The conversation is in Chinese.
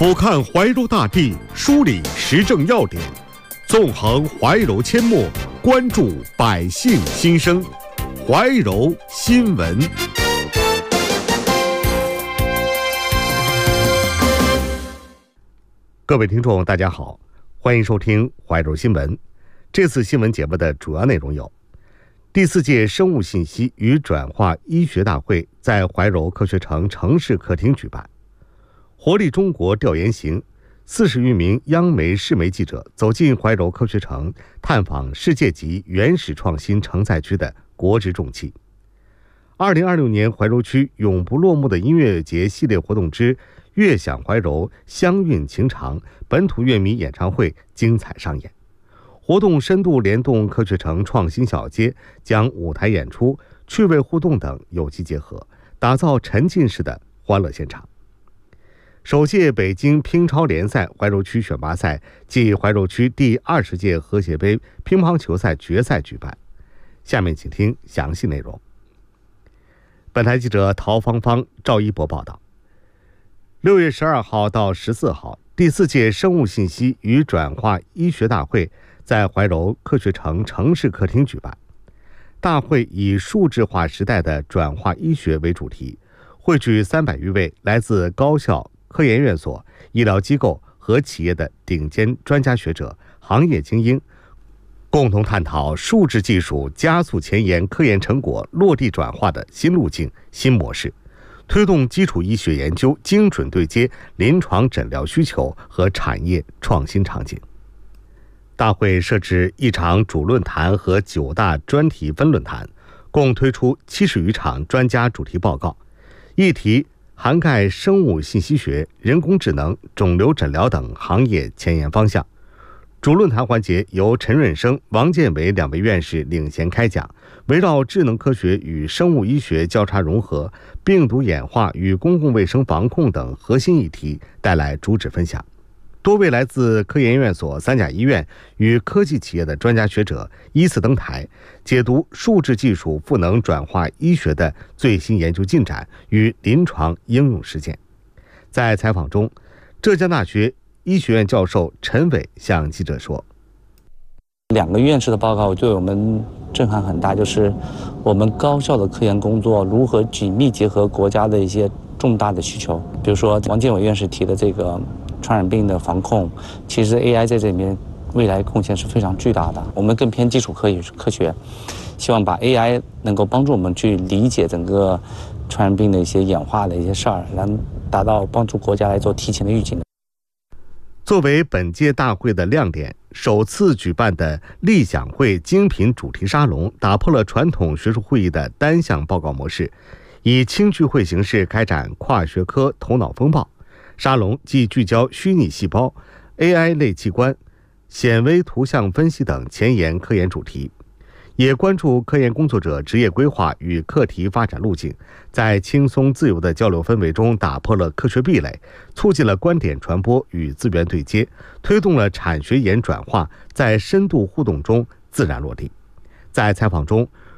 俯瞰怀柔大地，梳理时政要点，纵横怀柔阡陌，关注百姓心声。怀柔新闻。各位听众，大家好，欢迎收听怀柔新闻。这次新闻节目的主要内容有：第4届生物信息与转化医学大会在怀柔科学城城市客厅举办；活力中国调研行，40余名央媒、市媒记者走进怀柔科学城，探访世界级原始创新承载区的国之重器。2026年怀柔区永不落幕的音乐节系列活动之悦享怀柔，乡韵情长本土乐迷演唱会精彩上演。活动深度联动科学城创新小街，将舞台演出、趣味互动等有机结合，打造沉浸式的欢乐现场。首届北京乒超联赛怀柔区选拔赛暨怀柔区第20届和谐杯乒乓球赛决赛举办。下面请听详细内容。本台记者陶芳芳、赵一博报道。6月12号到14号，第4届生物信息与转化医学大会在怀柔科学城城市客厅举办。大会以数字化时代的转化医学为主题，汇聚300余位来自高校、科研院所、医疗机构和企业的顶尖专家学者、行业精英，共同探讨数字技术加速前沿科研成果落地转化的新路径、新模式，推动基础医学研究精准对接临床诊疗需求和产业创新场景。大会设置1场主论坛和9大专题分论坛，共推出70余场专家主题报告，议题涵盖生物信息学、人工智能、肿瘤诊疗等行业前沿方向。主论坛环节由陈润生、王建伟2位院士领衔开讲，围绕智能科学与生物医学交叉融合、病毒演化与公共卫生防控等核心议题带来主旨分享。多位来自科研院所、3甲医院与科技企业的专家学者依次登台，解读数字技术赋能转化医学的最新研究进展与临床应用实践。在采访中，浙江大学医学院教授陈伟向记者说 ：2个院士的报告对我们震撼很大，就是我们高校的科研工作如何紧密结合国家的一些重大的需求。比如说王建伟院士提的这个传染病的防控，其实 AI 在这里面未来贡献是非常巨大的。我们更偏基础科学，希望把 AI 能够帮助我们去理解整个传染病的一些演化的一些事儿，能达到帮助国家来做提前的预警。 作为本届大会的亮点，首次举办的立享会精品主题沙龙打破了传统学术会议的单项报告模式，以轻聚会形式开展跨学科头脑风暴。沙龙既聚焦虚拟细胞、AI 类器官、显微图像分析等前沿科研主题，也关注科研工作者职业规划与课题发展路径，在轻松自由的交流氛围中打破了科学壁垒，促进了观点传播与资源对接，推动了产学研转化在深度互动中自然落地。在采访中，